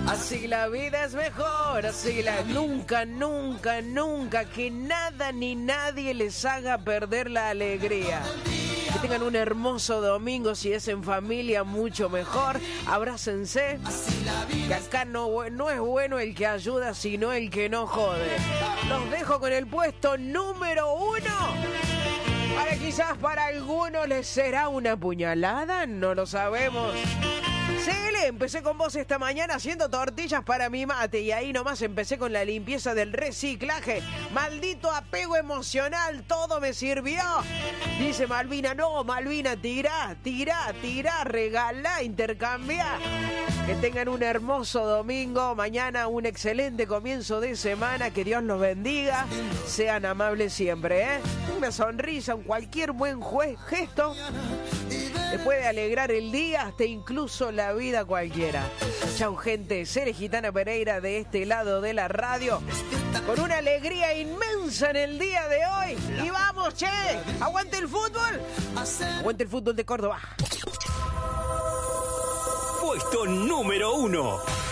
Así la vida es mejor, nunca, nunca, nunca, que nada ni nadie les haga perder la alegría. Que tengan un hermoso domingo, si es en familia, mucho mejor. Abrácense, que acá no es bueno el que ayuda, sino el que no jode. Los dejo con el puesto número 1. Ahora quizás para algunos les será una puñalada, no lo sabemos. Cele, empecé con vos esta mañana haciendo tortillas para mi mate y ahí nomás empecé con la limpieza del reciclaje. Maldito apego emocional, todo me sirvió. Dice Malvina, no, Malvina, tirá, regalá, intercambia. Que tengan un hermoso domingo, mañana un excelente comienzo de semana, que Dios los bendiga, sean amables siempre, ¿eh? Una sonrisa, cualquier buen gesto te puede alegrar el día, hasta incluso la vida cualquiera. Chau, gente. Cele Gitana Pereira de este lado de la radio, con una alegría inmensa en el día de hoy. Y vamos, che, aguante el fútbol. Aguante el fútbol de Córdoba. Puesto número 1.